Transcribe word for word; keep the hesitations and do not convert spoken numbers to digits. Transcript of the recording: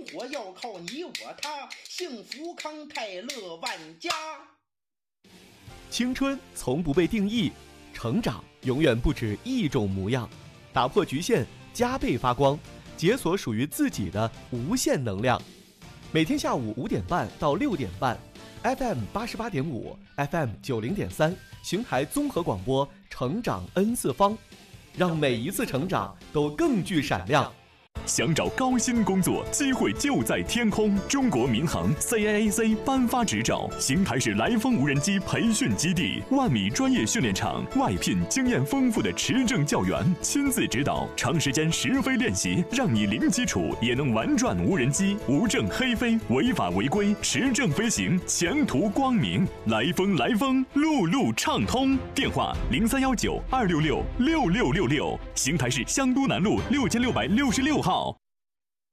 活要靠你我他，幸福康泰乐万家。 青春从不被定义，成长永远不止一种模样。打破局限，加倍发光，解锁属于自己的无限能量。每天下午五点半到六点半 ，F M 八十八点五 ，F M 九零点三，邢台综合广播，成长 N 次方，让每一次成长都更具闪亮。 想找高薪工作，机会就在天空。中国民航 C A A C 颁发执照，邢台市来风无人机培训基地，万米专业训练场，外聘经验丰富的持证教员，亲自指导，长时间实飞练习，让你零基础也能玩转无人机，无证黑飞，违法违规，持证飞行，前途光明。来风来风，路路畅通。电话零三幺九二六六六六六六，邢台市香都南路六千六百六十六号。